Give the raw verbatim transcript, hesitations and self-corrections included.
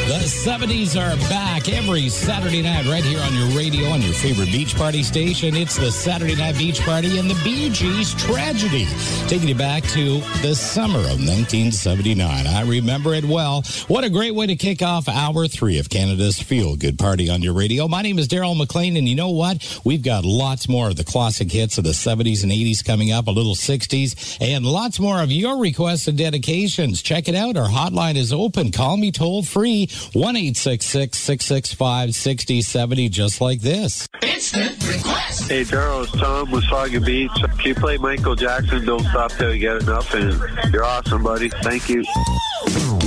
The seventies are back every Saturday night right here on your radio, on your favorite beach party station. It's the Saturday Night Beach Party and the Bee Gees Tragedy, taking you back to the summer of nineteen seventy-nine. I remember it well. What a great way to kick off hour three of Canada's Feel Good Party on your radio. My name is Daryl McLean, and you know what? We've got lots more of the classic hits of the seventies and eighties coming up, a little sixties, and lots more of your requests and dedications. Check it out. Our hotline is open. Call me toll free, one eight six six, six six five, six zero seven zero, just like this. Instant request. Hey, Daryl, it's Tom with Foggy Beach. Can you play Michael Jackson, Don't Stop Till You Get Enough? And you're awesome, buddy. Thank you.